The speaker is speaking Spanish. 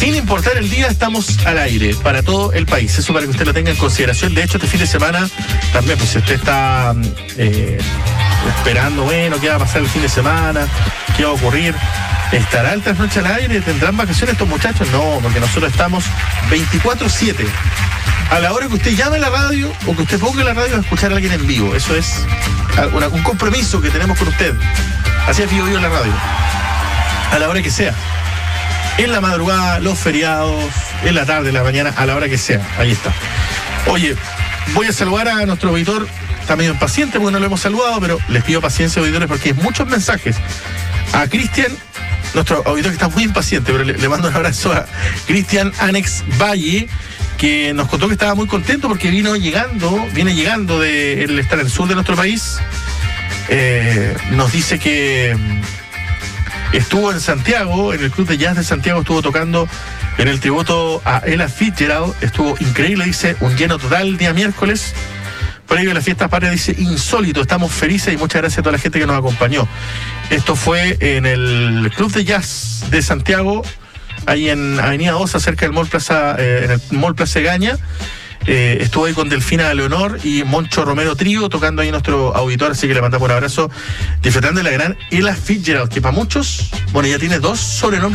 Sin importar el día, estamos al aire para todo el país. Eso para que usted lo tenga en consideración. De hecho, este fin de semana también, pues si usted está esperando, bueno, qué va a pasar el fin de semana, qué va a ocurrir, ¿estará el Trasnoche al aire? ¿Tendrán vacaciones estos muchachos? No, porque nosotros estamos 24/7. A la hora que usted llame a la radio o que usted ponga la radio a escuchar a alguien en vivo. Eso es un compromiso que tenemos con usted. Así es vivo en la radio. A la hora que sea. En la madrugada, los feriados, en la tarde, en la mañana, a la hora que sea. Ahí está. Oye, voy a saludar a nuestro auditor. Está medio impaciente porque no lo hemos saludado, pero les pido paciencia, auditores, porque hay muchos mensajes. A Cristian, nuestro auditor que está muy impaciente, pero le mando un abrazo a Cristian Anex Valle, que nos contó que estaba muy contento porque viene llegando de él estar en el sur de nuestro país. Nos dice que estuvo en Santiago, en el Club de Jazz de Santiago, estuvo tocando en el tributo a Ella Fitzgerald, estuvo increíble, dice, un lleno total día miércoles, previo a las fiestas patrias, dice, insólito, estamos felices y muchas gracias a toda la gente que nos acompañó. Esto fue en el Club de Jazz de Santiago, ahí en Avenida 2, cerca del Mall Plaza, en el Mall Plaza Egaña. Estuvo ahí con Delfina Leonor y Moncho Romero Trío, tocando ahí nuestro auditor, así que le mandamos un abrazo, disfrutando de la gran Ella Fitzgerald, que para muchos, bueno, ya tiene 2 sobrenombres